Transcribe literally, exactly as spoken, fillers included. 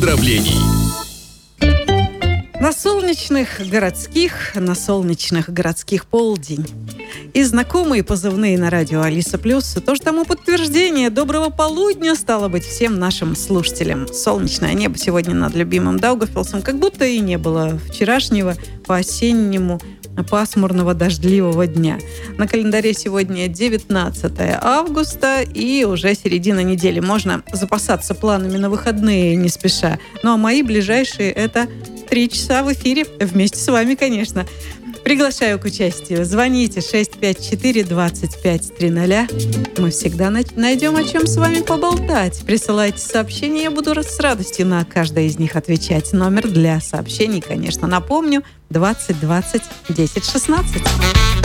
поздравлений. На солнечных городских, на солнечных городских полдень. И знакомые позывные на радио Алиса Плюс тоже тому подтверждение. Доброго полудня, стало быть, всем нашим слушателям. Солнечное небо сегодня над любимым Даугавпилсом, как будто и не было вчерашнего по-осеннему пасмурного дождливого дня. На календаре сегодня девятнадцатое августа и уже середина недели. Можно запасаться планами на выходные не спеша. Ну а мои ближайшие — это три часа в эфире. Вместе с вами, конечно. Приглашаю к участию. Звоните шесть пять четыре двадцать пять триста. Мы всегда найдем о чем с вами поболтать. Присылайте сообщения, я буду с радостью на каждое из них отвечать. Номер для сообщений, конечно, напомню, двадцать двадцать десять шестнадцать.